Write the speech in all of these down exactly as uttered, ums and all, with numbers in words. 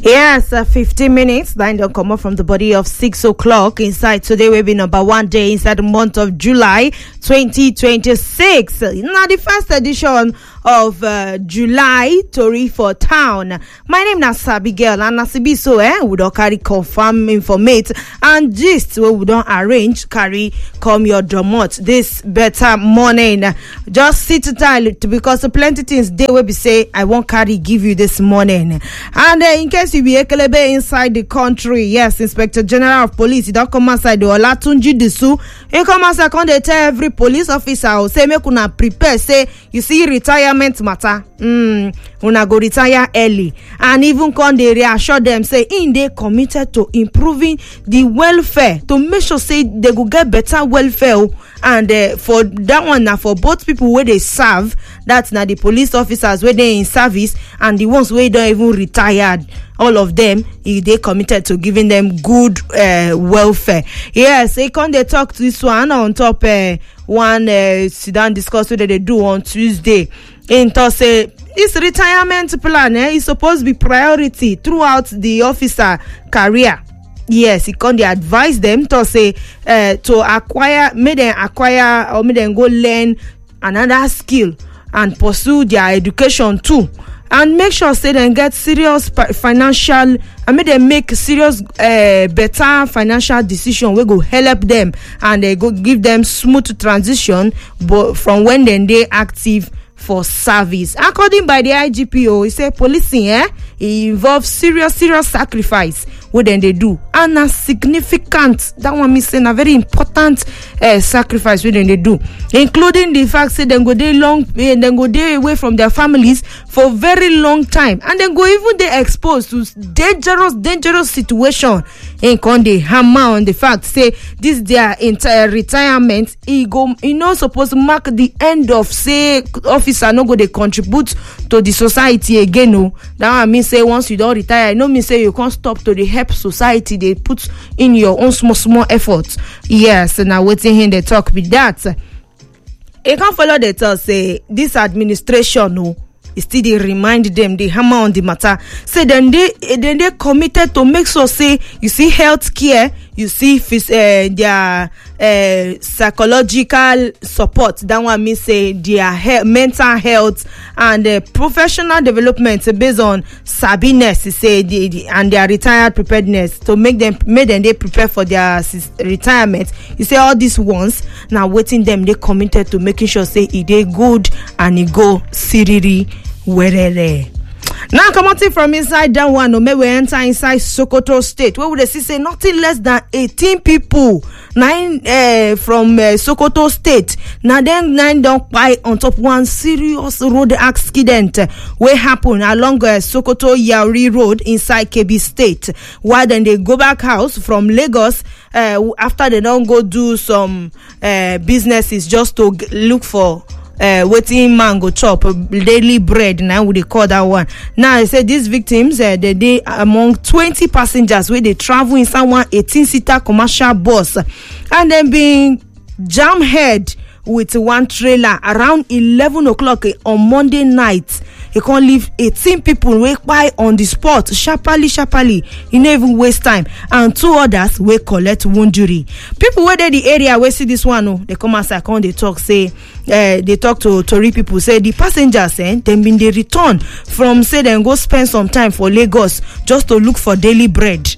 Yes, uh, fifteen minutes. Then don't come up from the body of six o'clock inside. Today will be number one day inside the month of July twenty twenty-six. Now the first edition of uh, July Tori for Town. My name is Sabi Girl and Nasibi so eh we don't carry confirm informate and gist where we don't arrange carry come your domot this better morning. Just sit tight because plenty things they will be say I won't carry give you this morning. And uh, in case you be ekelebe inside the country, yes, Inspector General of Police, he don't come outside the Olatunji Disu. He come outside come they tell every police officer say make una prepare say you see retirement matter. Mm, una go retire early and even come they reassure them say in they committed to improving the welfare to make sure say they go get better welfare and uh, for that one now for both people where they serve, that's now the police officers where they in service and the ones where don't even retired, all of them they committed to giving them good uh, welfare. Yes, they come they talk to this one on top uh, one uh, sit down discuss what they do on Tuesday. In to say this retirement plan eh, is supposed to be priority throughout the officer career. Yes, he can advise them to say uh, to acquire, may them acquire or may them go learn another skill and pursue their education too, and make sure say they get serious financial and may they make serious uh, better financial decision we go help them and they go give them smooth transition but from when then they active for service. According by the I G P O, he say policing eh it involves serious serious sacrifice what then they do and a significant that one means a very important uh, sacrifice what then they do, including the fact say they go day long eh, then go day away from their families for very long time and then go even they exposed to dangerous dangerous situation and con they hammer on the fact say this their entire retirement e go you know supposed to mark the end of say officer no go they contribute to the society again. No, that one mean say once you don't retire, no mean say you can't stop to the help society. They put in your own small small efforts. Yes, now waiting here they talk with that. You can't follow the talk say this administration no. Still they remind them they hammer on the matter say then they then they committed to make sure say you see health care, you see uh, their uh, psychological support, that one means say their he- mental health and uh, professional development based on sabiness say the, the, and their retired preparedness to make them make them they prepare for their retirement. You say all these ones now waiting them they committed to making sure say it they good and it go siriri werere. Now come out from inside that one, no may we enter inside Sokoto State, where would they see say nothing less than eighteen people, nine uh, from uh, Sokoto State. Now then nine don't buy on top one serious road accident uh, where happened along uh, Sokoto Yauri Road inside K B State. While then they go back house from Lagos uh, after they don't go do some uh, businesses just to g- look for Uh, waiting mango chop daily bread. Now we they call that one. Now they say these victims uh, they they among twenty passengers where they travel in someone eighteen seater commercial bus and then being jam head with one trailer around eleven o'clock on Monday night. He can't leave eighteen people wake by on the spot sharply sharply. He never even waste time, and two others will collect wound jury. People where they the area where see this one, oh, they come outside, come they talk say uh, they talk to Tory people say the passengers eh, then been they return from say then go spend some time for Lagos just to look for daily bread.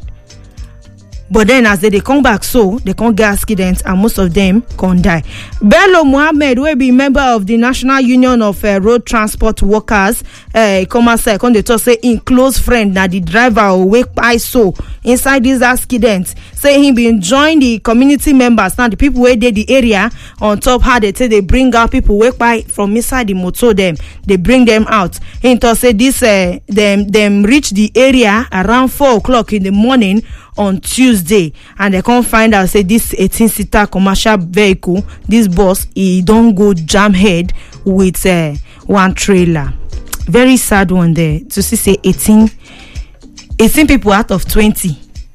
But then as they, they come back, so they can't get accidents and most of them can't die. Bello Mohammed will be member of the National Union of uh, Road Transport Workers. Uh, come outside, come they talk say in close friend now the driver will wake by so inside this accident. Say he been join the community members now the people where they the area on top how they say they bring out people wake by from inside the motor them they bring them out. He talk say this uh, them them reach the area around four o'clock in the morning on Tuesday and they can't find out say this eighteen seater commercial vehicle, this bus he don't go jam head with uh, one trailer. Very sad one there to see say eighteen, eighteen people out of twenty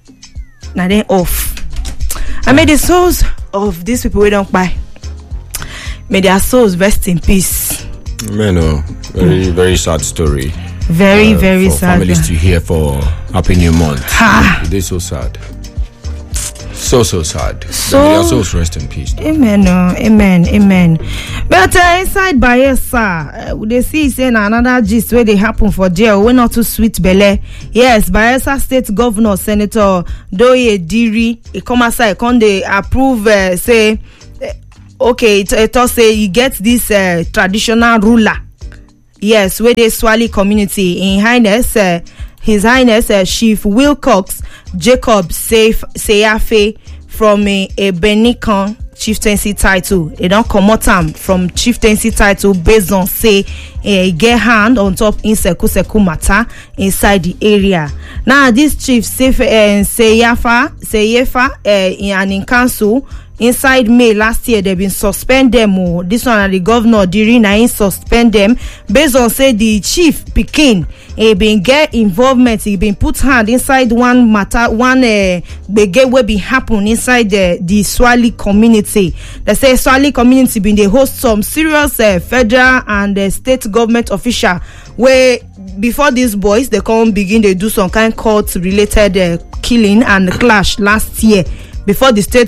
now they off. I made the souls of these people we don't buy, may their souls rest in peace. Man, oh, very very sad story. Very, uh, very for sad. families to hear for Happy New Month. Ha. It is so sad. So so sad. So May their souls rest in peace. Though. Amen, uh, amen, amen. But uh, inside Bayelsa, uh, they see saying another gist where they happen for jail. We not too sweet belle. Yes, Bayelsa State Governor Senator Doye Diri, he come aside, come they approve. Uh, say, uh, okay, it, it all say you get this uh, traditional ruler. Yes, where they Swahili community in Highness. Uh, His Highness uh, Chief Wilcox Jacob Safe Seyafe from a, a Benican chieftaincy title. They don't come out from chieftaincy title based on say a uh, get hand on top in Seku Seku matter inside the area. Now this chief Safe uh, Seyafa Seyafa uh, in an in council inside May last year they been suspend them. Oh, this one the governor during na suspend them based on say the chief pikin he been get involvement, he been put hand inside one matter, one uh, gbege wey be happen inside the the Swahili community. They say Swahili community been they host some serious uh, federal and uh, state government official where before these boys they come begin they do some kind court related uh, killing and clash last year before the state